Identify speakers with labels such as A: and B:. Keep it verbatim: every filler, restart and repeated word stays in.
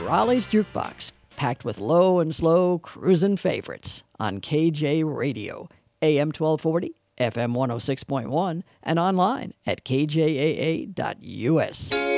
A: Raleigh's Jukebox, packed with low and slow cruisin' favorites on K J Radio, A M twelve forty, F M one oh six point one, and online at K J A A dot U S.